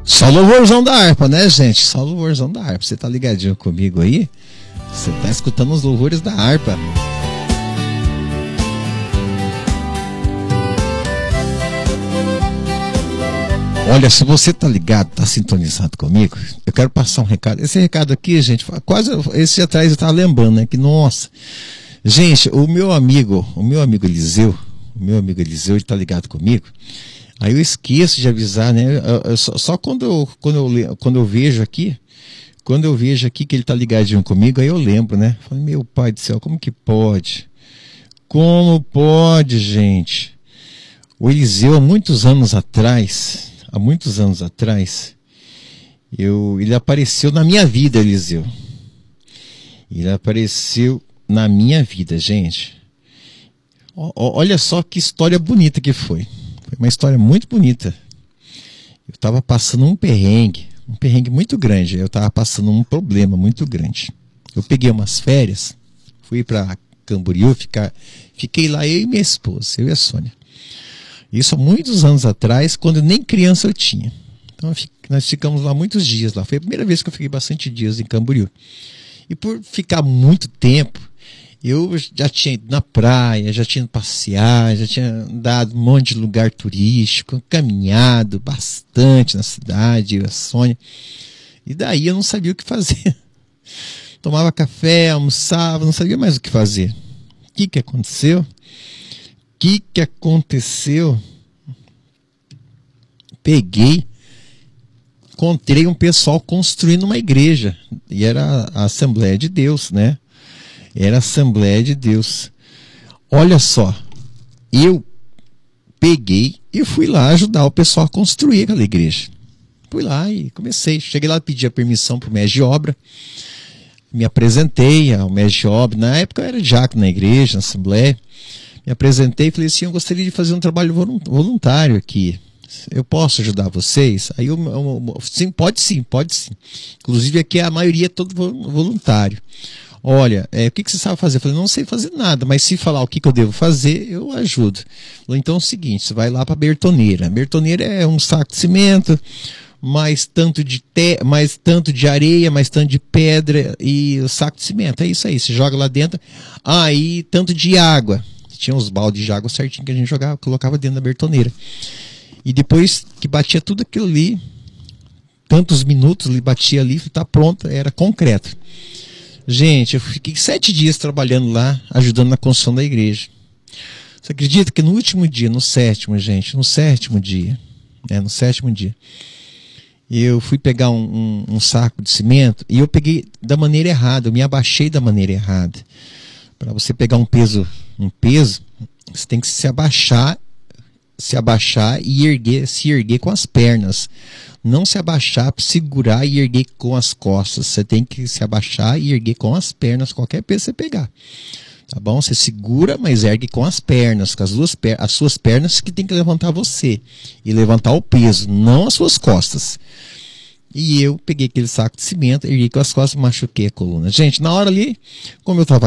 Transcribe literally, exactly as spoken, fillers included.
Só louvorzão da harpa, né, gente? Só louvorzão da harpa. Você tá ligadinho comigo aí? Você tá escutando os louvores da harpa. Olha, se você tá ligado, tá sintonizado comigo, eu quero passar um recado. Esse recado aqui, gente, quase esse atrás eu tava lembrando, né? Que, nossa, gente, o meu amigo, o meu amigo Eliseu, o meu amigo Eliseu, ele tá ligado comigo. Aí eu esqueço de avisar, né? Eu, eu, só, só quando eu, quando eu, quando eu vejo aqui, quando eu vejo aqui que ele tá ligadinho comigo, aí eu lembro, né? Falei, meu pai do céu, como que pode? Como pode, gente? O Eliseu, há muitos anos atrás, há muitos anos atrás, eu, ele apareceu na minha vida, Eliseu. Ele apareceu na minha vida, gente. O, olha só que história bonita que foi. Foi uma história muito bonita. Eu estava passando um perrengue, um perrengue muito grande. Eu estava passando um problema muito grande. Eu peguei umas férias, fui para Camboriú, ficar, fiquei lá eu e minha esposa, eu e a Sônia. Isso há muitos anos atrás, quando nem criança eu tinha. Então nós ficamos lá muitos dias lá. Foi a primeira vez que eu fiquei bastante dias em Camboriú. E por ficar muito tempo, eu já tinha ido na praia, já tinha ido passear, já tinha dado um monte de lugar turístico, caminhado bastante na cidade, eu e a Sônia. E daí eu não sabia o que fazer. Tomava café, almoçava, não sabia mais o que fazer. O que que aconteceu? O que que aconteceu? Peguei, encontrei um pessoal construindo uma igreja. E era a Assembleia de Deus, né? Era a Assembleia de Deus. Olha só, eu peguei e fui lá ajudar o pessoal a construir aquela igreja. Fui lá e comecei. Cheguei lá, pedi a permissão para o mestre de obra. Me apresentei ao mestre de obra. Na época eu era diácono na igreja, na Assembleia. Me apresentei e falei assim, eu gostaria de fazer um trabalho voluntário aqui. Eu posso ajudar vocês? Aí eu, eu, sim, pode sim, pode sim. Inclusive aqui a maioria é todo voluntário. Olha, é, o que, que você sabe fazer? Eu falei, não sei fazer nada, mas se falar o que, que eu devo fazer, eu ajudo. Falei, então é o seguinte, você vai lá para a Bertoneira. A Bertoneira é um saco de cimento, mais tanto de, te, mais tanto de areia, mais tanto de pedra e o saco de cimento. É isso aí, você joga lá dentro. Aí, tanto de água. Tinha uns baldes de água certinho que a gente jogava, colocava dentro da Bertoneira. E depois que batia tudo aquilo ali, tantos minutos, ele batia ali, está pronto, era concreto. Gente, eu fiquei sete dias trabalhando lá, ajudando na construção da igreja. Você acredita que no último dia, no sétimo, gente, no sétimo dia, né, no sétimo dia, eu fui pegar um, um, um saco de cimento e eu peguei da maneira errada, eu me abaixei da maneira errada. Para você pegar um peso, um peso, você tem que se abaixar, se abaixar e erguer, se erguer com as pernas. Não se abaixar, segurar e erguer com as costas. Você tem que se abaixar e erguer com as pernas, qualquer peso que você pegar. Tá bom? Você segura, mas ergue com as pernas, com as, duas per as suas pernas que tem que levantar você. E levantar o peso, não as suas costas. E eu peguei aquele saco de cimento, ergui com as costas e machuquei a coluna. Gente, na hora ali, como eu estava